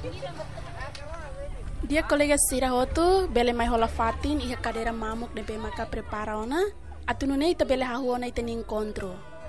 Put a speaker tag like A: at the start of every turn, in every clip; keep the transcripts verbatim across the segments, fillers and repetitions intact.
A: Dia colega Sira hotu bele mai hola fatin iha cadeira mamuk nebe maka prepara ona atu nune ita bele hahu ona ita ni encontro.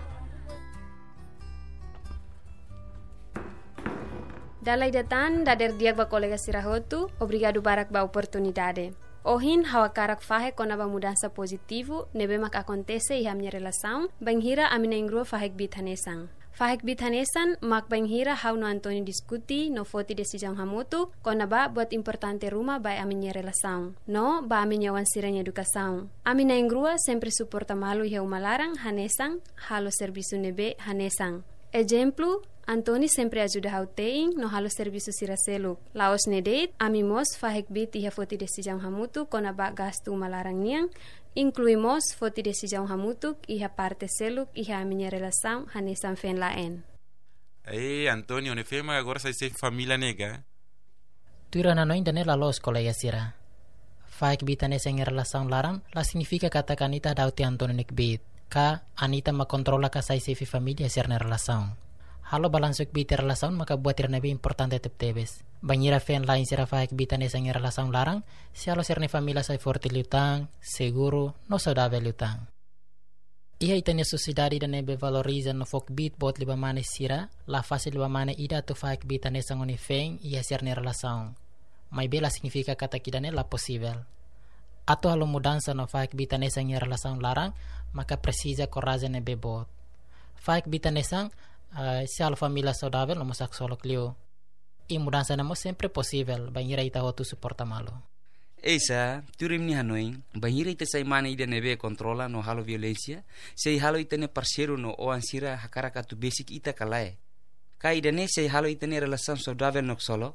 B: Dalai datan dader diak ba colega Sira hotu obrigado barak ba oportunidade. Ohin hawa karak fahe kona ba mudança positivo nebe mak acontece iha minha relação banghira amina ingro fahek bithanesang. Fahek bithanesan mak banghira hau no Antônio diskuti no foti decisão hamutu kona ba buat importante rumah ba aminha relação. No ba aminha wansiranya educação. Amina ingrua sempre suporta malu iha umalarang hanesang halo serviço nebe hanesang. Exemplo, Antônio sempre ajuda hau teing no halo serviço siraseluk. Laos nedeit amimos fahek bit iha foti decisão hamutu kona ba gastu umalarang niang. Incluímos foti decisão hamutuk iha parte seluk iha minha relação hanesan fen laen.
C: Ei, Antônio, ne fema agora sai ser família nega.
D: Tuira na noin dane la los colega Sira. Faik bita nesa ng relação larang la significa kata kanita daw ti Antônio nek bit. Ka anita makontrola ka sai sefi família ser na relação. Halo balansuk bita relação maka buat irnabi importante tep-tebes. Banhira fen lain sira faik bita nesa ng relação larang si halo ser ne família sai forte lutang, seguro, no saudável lutang. Iha itanya sociedade da nebe valoriza no fok bit bot liba mane sira, la fase liba mane ida to faik bita nesa ngoni fen iha ser ne relação. Mai bela significa kata kidane la possível. Ato halo mudança no faik bita nesa ng relação larang maka precisa coragem nebe bot. Faik bita nesa Uh, se a família saudável não mosak solo clio e mudança não sempre possível banhira ita hotu suporta malo.
E: Esa turim ni hanoi banhira ita sai mana ida nebe controla no halo violência sei halo ita ne parceiro no o ansira hakara katu basic ita kalae ka ida ne sei halo ita ne relação saudável no solo.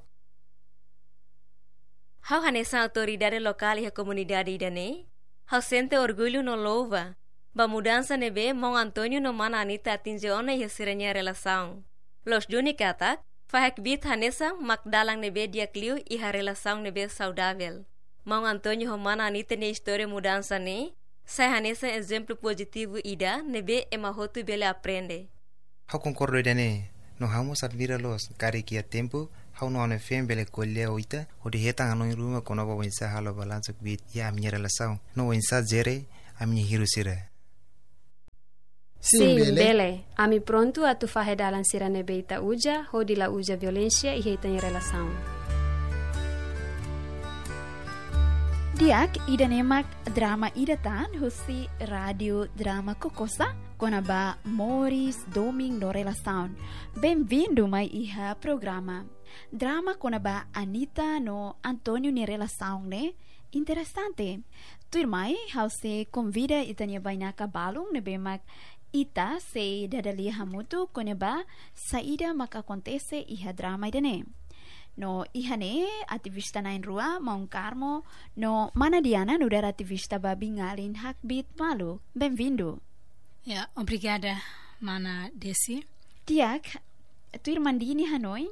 F: Hau hanesa autoridade local e a comunidade ida ne hau sente orgulho no louva. Ba mudança nebe Mão Antônio no mana Anita atinge ona e siranya relação. Los juni kata, fahek bit hanesa makdalang nebe dia kliu iha relação nebe saudável. Mão Antônio ho mana Anita ne história mudança ne, sai hanesa exemplo positivo ida nebe emahotu bele aprende.
G: Hau concordo idane, no hamos admira los kari kia tempo, hau no ane fem bele kolea oita, o de hetang anoi ruma kono ba wensa halo balansuk bit ya minha relação, no wensa zere a minha hiru sira.
B: Sim, bele. Ami pronto a tu fahe dalan sira nebe ita uja, ho di la uja violência e heita em relação.
H: Diak ida nemak drama ida tan husi radio drama kokosa konaba Moris Doming no relação. Bem-vindo mai iha programa. Drama konaba Anita no Antônio ni relação ne. Interessante. Tuir mai hause convida itanya bainaka balung nebe mak ita se dadali hamutu koneba saida maka acontece iha drama idane. No ihane ativista na rua Mão Carmo no mana Diana no dar ativista babingalin hakbit malu. Bem-vindo.
I: Ja, obrigada mana Desi.
H: Tiak tu irmandini Hanoi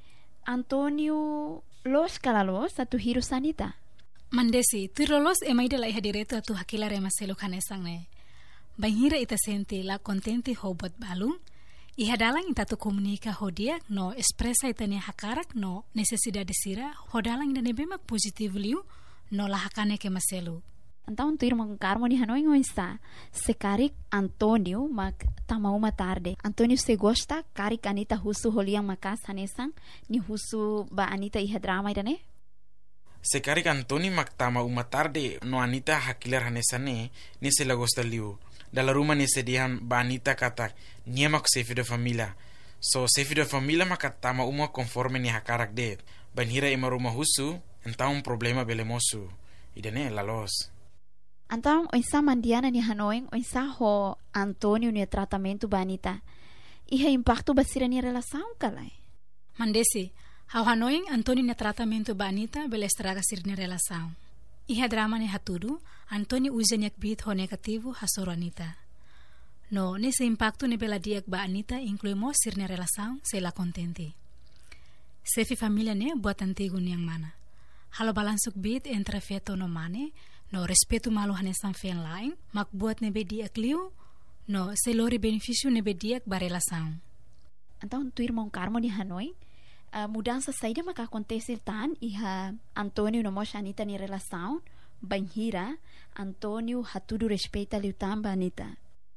H: Antônio Los Calalos atu hiru sanita.
I: Mandesi tu rolos emaida la iha direto atu hakila rema selo kanesang ne. Banhira ita sente la contente hobot balung iha dalang ita tu komunika hodia no expresa ita ne hakarak no necesidade sira hodalang ida nebe mak positive liu no la hakane ke maselu.
H: Então tu irmão Carmo ni Hanoi ngoinsa sekarik Antônio mak tamau uma tarde. Antônio se gosta karik Anita husu holiang makas hanesang ni husu ba Anita iha drama ida ne?
C: Sekarik Antônio mak tama uma tarde no Anita hakilar hanesane ni se la gosta liu. Dalla rumah ni sedihan ba Anita kata nyemak sefi de família. So sefi de família mak tama uma conforme ni hakarak de. Banhira ima rumah husu entah um problema belemosu. Idane lalos.
H: Então, oinsa mandiana ni Hanoi, oinsa ho Antônio ni tratamento ba Anita. Iha impacto basira ni relação kalai.
I: Mandesi, hau Hanoi Antônio ni tratamento ba Anita bele estraga sir ni relação. Iha drama ni hatudu, Antônio usa nyak bit ho negativo hasoro Anita. No, nesse impacto ni bela diak ba Anita incluímos sir ni relação se la contente. Sefi família ne buat antigo yang mana. Halo balansuk bit entre feto no mane, no respeto malu hanesan fen lain, mak buat nebe diak liu, no selori beneficio nebe diak ba relação.
H: Então, tu irmão Carmo ni Hanoi, a mudança saída maka acontece tan iha Antônio no mosha Anita ni relação banhira Antônio hatudu respeita liu tamba Anita.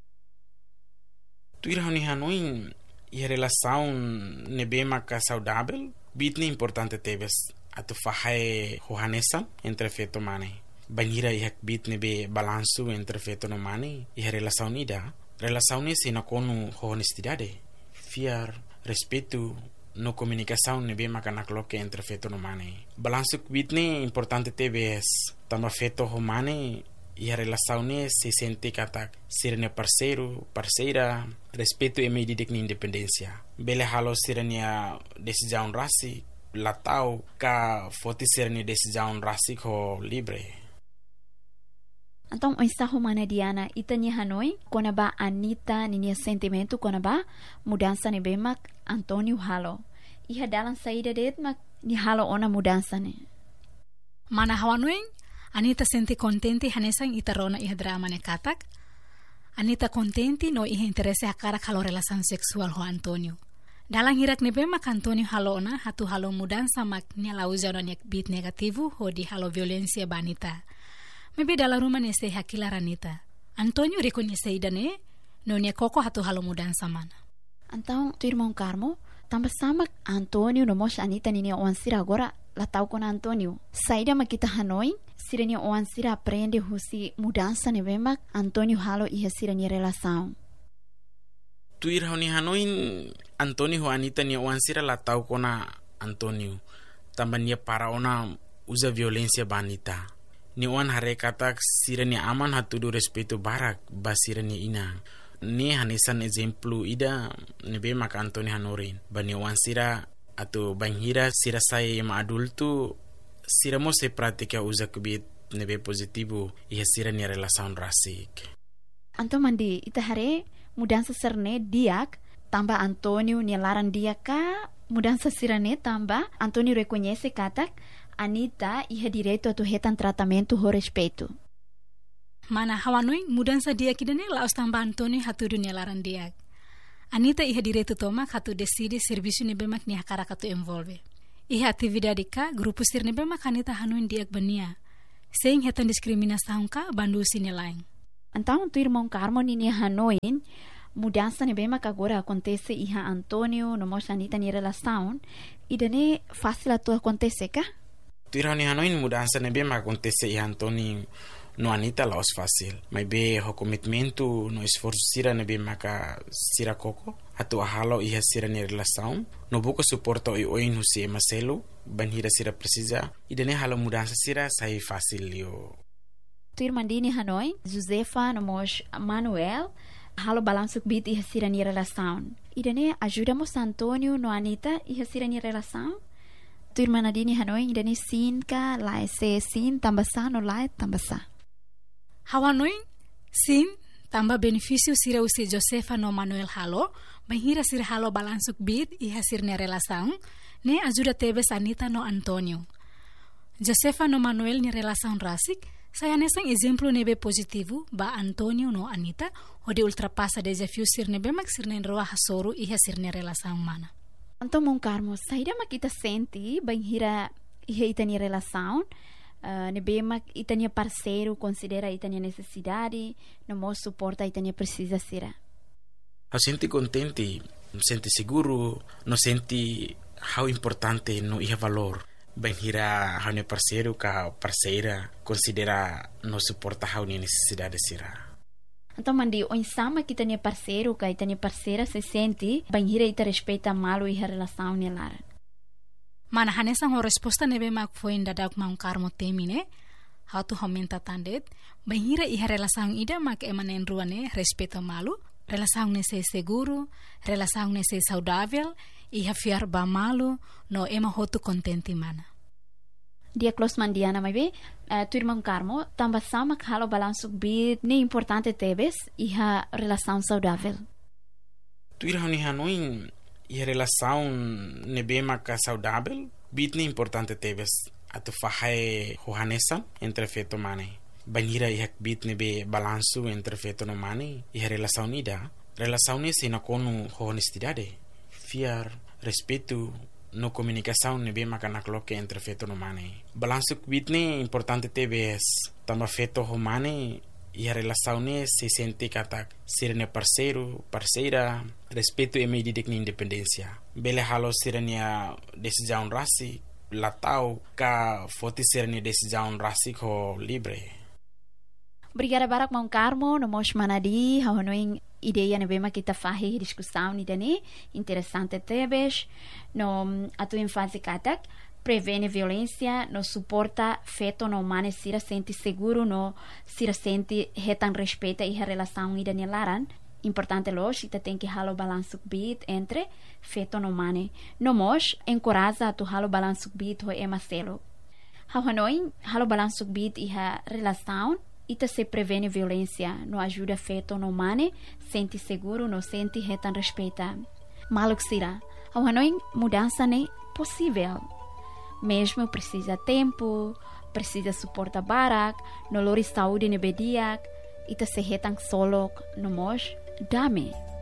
C: Tu irá ni Hanoi e a relação nebe maka saudável bit ni importante tebes atu fahai hohanesa entre feto mane. Banhira ihak bit nebe balanço entre feto no mane e a relação nida. Relação ni se na konu honestidade, fiar, respeito, no comunicação nebe maka nakloke entre feto no mane. Balanço bit ni importante tebes tamba feto ho mane e a relação ni se sente kata sirene parceiro, parceira, respeito e medida de independência. Bele halo sirene decisão rasi, latau ka foti sirene decisão rasi ko libre.
H: Então, o ensaio mana Diana itanya Hanoi, kona ba Anita ninia sentimento kona ba mudança ne bemak Antônio halo. Iha dalam saída det mak ni halo ona mudança ne.
I: Mana Hanoi, Anita senti contenti hanesang itarona iha drama ne katak. Anita contenti no iha interesse hakara halo relação sexual ho Antônio. Dalam hirak ne bemak Antônio halona hatu halo mudança mak ni lauza no nek bit negativo ho di halo violencia ba Anita. Mebe dalam rumah nese hakila Anita. Antônio reconhece idane, no nia koko hatu halo mudança mana.
H: Então, tu irmão Carmo, tambah sama Antônio no mosha Anita ninia oansira agora latau con Antônio. Saída makita Hanoi, sirenia oansira aprende husi mudança ne bemak Antônio halo iha sirenia relação.
C: Tu irá ni Hanoi Antônio ho Anita nia oansira latau con Antônio. Tambah nia para ona usa violência ba Anita. Ni wan hare katak sirene aman hatudu respeto barak ba sirene ina. Ni hanesan exemplu ida nebe maka Antônio hanorin. Ba ni wan sira atau banhira sira saya ma adulto sira mo se pratica usa kubit nebe positivo iha sira ni relação rasik.
H: Anto mandi ita hare mudança serne diak tambah Antônio ni laran dia ka mudança sirane tambah Antônio reconhece katak Anita iha direito atu hetan tratamento ho respeito.
I: Mana Hawanoi mudança dia kidane laos tambah Antônio hatu dunia laran dia. Anita iha direito tomak hatu decide serviço ne bemak ni hakara katu envolve. Iha atividade ka grupo sir ne bemak Anita hanuin diak bania. Sing hetan diskriminação ka bandu sine lain.
H: Então tu irmão Carmo ni Hanoin mudança ne bemak agora acontece iha Antônio no mosha Anita ni relação e dane fácil atu acontece ka?
C: Tirani Hanoi mudança ne bem acontece e Antônio no Anita laos fácil. Mas be o commitmento no esforço sira ne bem maka sira koko atu ahalo iha sira ne relação no buco suporto e oin husi Marcelo banhira sira precisa e dene halo mudança sira sai fácil yo.
H: Tu irmandini Hanoi Josefa no mos Manuel halo balanço bit iha sira ne relação e dene ajudamos Antônio no Anita iha sira ne relação. Tu irmã Nadine Hanoi dani sin ka lai se sin tambah sa no lai tambah sa.
I: Hawanoi sin tambah benefício sira usi Josefa no Manuel halo, banhira sira halo balansuk bid iha sirne relação, ne ajuda tebes Anita no Antônio. Josefa no Manuel ni relação rasik, saya nesang exemplo nebe positivo ba Antônio no Anita, ode ultrapassa desafio sirne bemak sirne roa hasoru iha sirne relação mana.
H: Então, mon Carmo, saída makita senti banhira iha itania relação, uh, nebe mak itania parceiro considera itania necessidade, no mo suporta itania precisa sira.
C: Eu senti contente, senti seguro, no senti how importante no iha valor. Banhira how ne parceiro ka parceira considera no suporta how ne necessidade sira.
H: Então, mandi, o insama que tem parceiro, que tem parceira, se sente, banhira ita respeita malo e a relação nelar.
I: Mana hanesang ho resposta nebe mak foi inda dak mau Carmo temine, how to homenta tandet, banhira e a relação ida mak emanen ruane respeito malo, relação nesse seguro, relação nesse saudável, e a fiar ba malo, no ema hotu contente mana.
H: Dia close mandiana mai be uh, tu irmão Carmo tambah sama halo balanço bit nem importante tebes e a relação saudável.
C: Tu irmão ni Hanoi e a relação ne bem maka saudável bit nem importante tebes atu fahai hohanesa entre feto mane. Banhira e bit ne be balanço entre feto no mane e a relação nida. Relação ne se na konu honestidade, fiar, respeito no comunicação nebe makanak loke entre feto no mane. Balanço bit ne importante tebes tamba feto humane e a relação ne se sente katak ser ne parceiro, parceira, respeito e medida de independência. Bele halo ser ne decisão rasi, latau ka foti ser ne decisão rasi ko libre.
H: Obrigada barak Mão Carmo, no mos manadi, hanoing ideia ne bema kita fahi discussão ni dani, interessante tebes, no atu ênfase katak, prevene violência, no suporta feto no mane sira sente seguro, no sira sente retan respeita e a relação ida ne laran. Importante los, ita tem que halo balanço bit entre feto no mane. No mos, encoraja tu halo balanço bit ho emaselo. Hanoing, halo balanço bit e a relação, ita se prevene violência, no ajuda feto no mane, sente seguro, no sente retan respeita. Maluk sira, ao hanoing mudança ne possível. Mesmo precisa tempo, precisa suporta barak, no lori saúde ne bediak, ita se retan solo no mos, dame.